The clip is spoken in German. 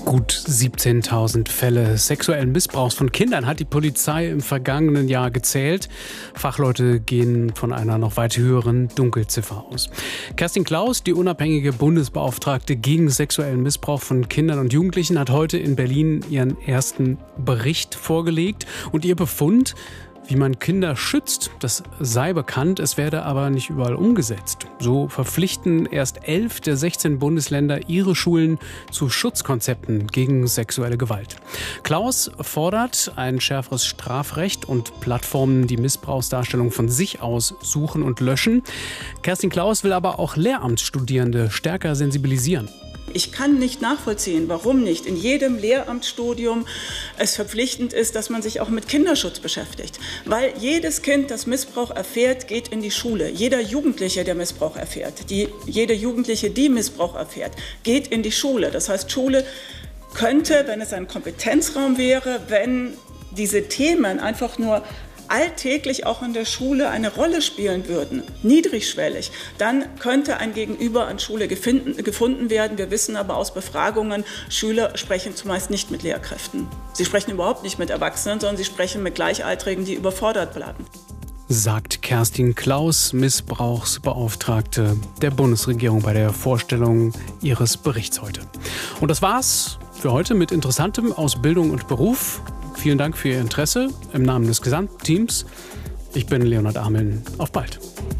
Gut 17.000 Fälle sexuellen Missbrauchs von Kindern hat die Polizei im vergangenen Jahr gezählt. Fachleute gehen von einer noch weit höheren Dunkelziffer aus. Kerstin Klaus, die unabhängige Bundesbeauftragte gegen sexuellen Missbrauch von Kindern und Jugendlichen, hat heute in Berlin ihren ersten Bericht vorgelegt. Und ihr Befund: Wie man Kinder schützt, das sei bekannt, es werde aber nicht überall umgesetzt. So verpflichten erst 11 der 16 Bundesländer ihre Schulen zu Schutzkonzepten gegen sexuelle Gewalt. Klaus fordert ein schärferes Strafrecht und Plattformen, die Missbrauchsdarstellung von sich aus suchen und löschen. Kerstin Klaus will aber auch Lehramtsstudierende stärker sensibilisieren. Ich kann nicht nachvollziehen, warum nicht in jedem Lehramtsstudium es verpflichtend ist, dass man sich auch mit Kinderschutz beschäftigt. Weil jedes Kind, das Missbrauch erfährt, geht in die Schule. Jeder Jugendliche, der Missbrauch erfährt, jede Jugendliche, die Missbrauch erfährt, geht in die Schule. Das heißt, Schule könnte, wenn es ein Kompetenzraum wäre, wenn diese Themen einfach nur alltäglich auch in der Schule eine Rolle spielen würden, niedrigschwellig, dann könnte ein Gegenüber an Schule gefunden werden. Wir wissen aber aus Befragungen, Schüler sprechen zumeist nicht mit Lehrkräften. Sie sprechen überhaupt nicht mit Erwachsenen, sondern sie sprechen mit Gleichaltrigen, die überfordert bleiben. Sagt Kerstin Klaus, Missbrauchsbeauftragte der Bundesregierung, bei der Vorstellung ihres Berichts heute. Und das war's für heute mit Interessantem aus Bildung und Beruf. Vielen Dank für Ihr Interesse im Namen des Gesamtteams. Ich bin Leonhard Ameln. Auf bald.